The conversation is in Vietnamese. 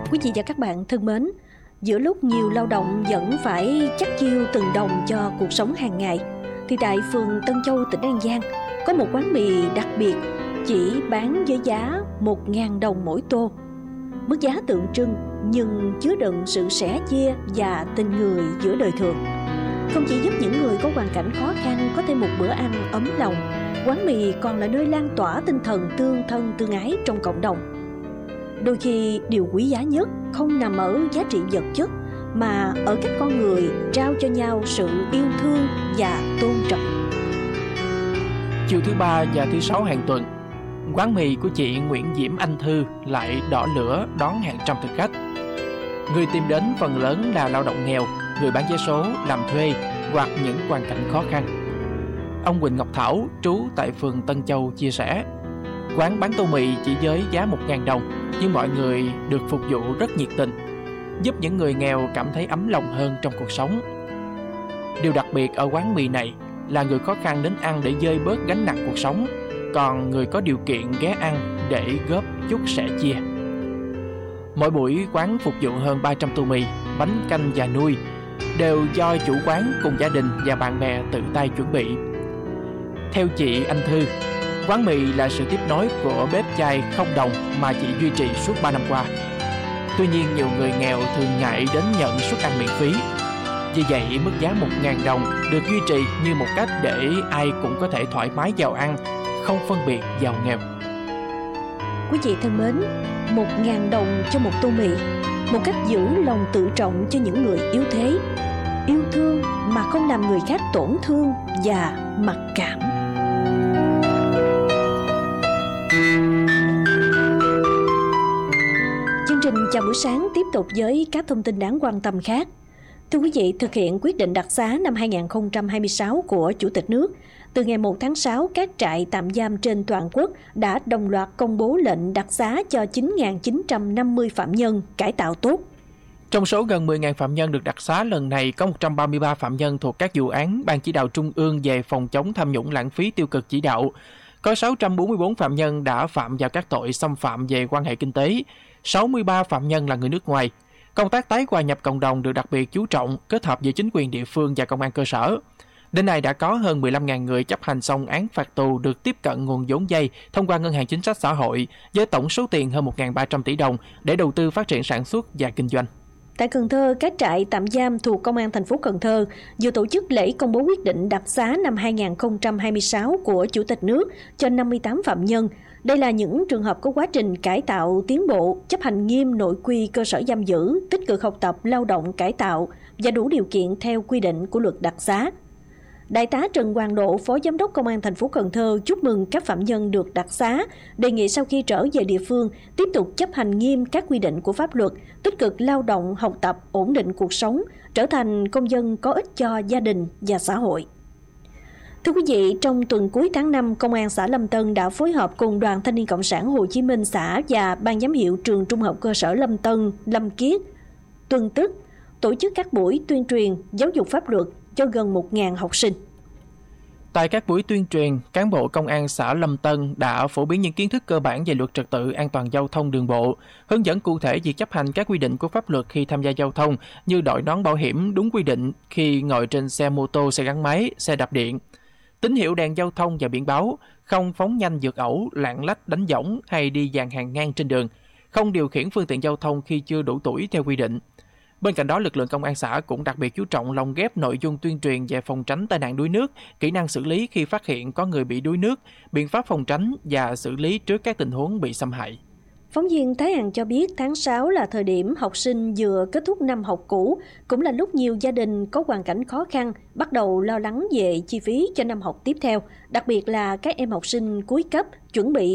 Quý vị và các bạn thân mến, giữa lúc nhiều lao động vẫn phải chắt chiu từng đồng cho cuộc sống hàng ngày, thì tại phường Tân Châu, tỉnh An Giang, có một quán mì đặc biệt chỉ bán với giá 1.000 đồng mỗi tô. Mức giá tượng trưng nhưng chứa đựng sự sẻ chia và tình người giữa đời thường. Không chỉ giúp những người có hoàn cảnh khó khăn có thêm một bữa ăn ấm lòng, quán mì còn là nơi lan tỏa tinh thần tương thân tương ái trong cộng đồng. Đôi khi điều quý giá nhất không nằm ở giá trị vật chất, mà ở cách con người trao cho nhau sự yêu thương và tôn trọng. Chiều thứ Ba và thứ Sáu hàng tuần, quán mì của chị Nguyễn Diễm Anh Thư lại đỏ lửa đón hàng trăm thực khách. Người tìm đến phần lớn là lao động nghèo, người bán vé số, làm thuê hoặc những hoàn cảnh khó khăn. Ông Quỳnh Ngọc Thảo, trú tại phường Tân Châu, chia sẻ: quán bán tô mì chỉ với giá 1.000 đồng, nhưng mọi người được phục vụ rất nhiệt tình, giúp những người nghèo cảm thấy ấm lòng hơn trong cuộc sống. Điều đặc biệt ở quán mì này là người khó khăn đến ăn để vơi bớt gánh nặng cuộc sống, còn người có điều kiện ghé ăn để góp chút sẻ chia. Mỗi buổi quán phục vụ hơn 300 tô mì, bánh canh và nuôi, đều do chủ quán cùng gia đình và bạn bè tự tay chuẩn bị. Theo chị Anh Thư, quán mì là sự tiếp nối của bếp chai không đồng mà chị duy trì suốt 3 năm qua. Tuy nhiên, nhiều người nghèo thường ngại đến nhận suất ăn miễn phí. Vì vậy, mức giá 1.000 đồng được duy trì như một cách để ai cũng có thể thoải mái vào ăn, không phân biệt giàu nghèo. Quý vị thân mến, 1.000 đồng cho một tô mì, một cách giữ lòng tự trọng cho những người yếu thế, yêu thương mà không làm người khác tổn thương và mặc cảm. Chương trình chào buổi sáng tiếp tục với các thông tin đáng quan tâm khác. Thưa quý vị, thực hiện quyết định đặc xá năm 2026 của Chủ tịch nước, từ ngày 1 tháng 6, các trại tạm giam trên toàn quốc đã đồng loạt công bố lệnh đặc xá cho 9.950 phạm nhân cải tạo tốt. Trong số gần 10.000 phạm nhân được đặc xá lần này, có 133 phạm nhân thuộc các vụ án Ban Chỉ đạo Trung ương về phòng chống tham nhũng lãng phí tiêu cực chỉ đạo. Có 644 phạm nhân đã phạm vào các tội xâm phạm về quan hệ kinh tế, 63 phạm nhân là người nước ngoài. Công tác tái hòa nhập cộng đồng được đặc biệt chú trọng, kết hợp với chính quyền địa phương và công an cơ sở. Đến nay đã có hơn 15.000 người chấp hành xong án phạt tù được tiếp cận nguồn vốn vay thông qua Ngân hàng Chính sách Xã hội với tổng số tiền hơn 1.300 tỷ đồng để đầu tư phát triển sản xuất và kinh doanh. Tại Cần Thơ, các trại tạm giam thuộc Công an thành phố Cần Thơ vừa tổ chức lễ công bố quyết định đặc xá năm 2026 của Chủ tịch nước cho 58 phạm nhân. Đây là những trường hợp có quá trình cải tạo tiến bộ, chấp hành nghiêm nội quy cơ sở giam giữ, tích cực học tập, lao động cải tạo và đủ điều kiện theo quy định của luật đặc xá. Đại tá Trần Hoàng Độ, Phó Giám đốc Công an thành phố Cần Thơ chúc mừng các phạm nhân được đặc xá, đề nghị sau khi trở về địa phương tiếp tục chấp hành nghiêm các quy định của pháp luật, tích cực lao động, học tập, ổn định cuộc sống, trở thành công dân có ích cho gia đình và xã hội. Thưa quý vị, trong tuần cuối tháng 5, Công an xã Lâm Tân đã phối hợp cùng Đoàn Thanh niên Cộng sản Hồ Chí Minh xã và Ban giám hiệu trường Trung học cơ sở Lâm Tân, Lâm Kiết, Tuần Tức tổ chức các buổi tuyên truyền giáo dục pháp luật cho gần 1.000 học sinh. Tại các buổi tuyên truyền, cán bộ công an xã Lâm Tân đã phổ biến những kiến thức cơ bản về luật trật tự an toàn giao thông đường bộ, hướng dẫn cụ thể việc chấp hành các quy định của pháp luật khi tham gia giao thông như đội nón bảo hiểm đúng quy định khi ngồi trên xe mô tô, xe gắn máy, xe đạp điện, tín hiệu đèn giao thông và biển báo, không phóng nhanh vượt ẩu, lạng lách đánh võng hay đi dàn hàng ngang trên đường, không điều khiển phương tiện giao thông khi chưa đủ tuổi theo quy định. Bên cạnh đó, lực lượng công an xã cũng đặc biệt chú trọng lồng ghép nội dung tuyên truyền về phòng tránh tai nạn đuối nước, kỹ năng xử lý khi phát hiện có người bị đuối nước, biện pháp phòng tránh và xử lý trước các tình huống bị xâm hại. Phóng viên Thái Hằng cho biết tháng 6 là thời điểm học sinh vừa kết thúc năm học cũ, cũng là lúc nhiều gia đình có hoàn cảnh khó khăn bắt đầu lo lắng về chi phí cho năm học tiếp theo, đặc biệt là các em học sinh cuối cấp chuẩn bị